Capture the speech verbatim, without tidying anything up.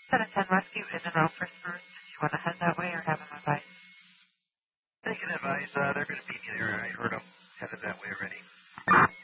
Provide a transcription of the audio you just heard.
Set a ten rescue in and out for Spruce. Did you want to head that way or have him advise? They can advise. Uh, they're going to meet me there. I heard them headed that way already.